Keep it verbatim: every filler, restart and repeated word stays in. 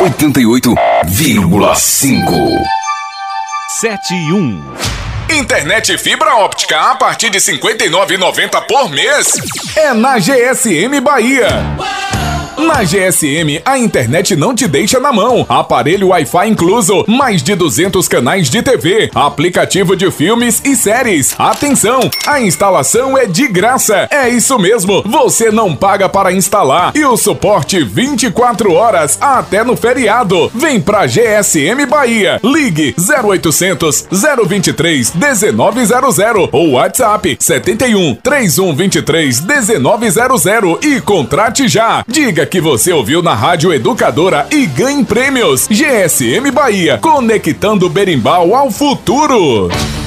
oitenta e oito vírgula cinco. Sete e um. Internet fibra óptica a partir de cinquenta e nove reais e noventa centavos por mês. É na G S M Bahia. Na G S M, a internet não te deixa na mão. Aparelho Wi-Fi incluso, mais de duzentos canais de T V, aplicativo de filmes e séries. Atenção, a instalação é de graça. É isso mesmo, você não paga para instalar. E o suporte vinte e quatro horas até no feriado. Vem pra G S M Bahia. Ligue zero oitocentos, zero vinte e três, dezenove zero zero ou WhatsApp setenta e um, trinta e um vinte e três, dezenove zero zero e contrate já. Diga que você ouviu na Rádio Educadora e ganhe prêmios. G S M Bahia, conectando o berimbau ao futuro.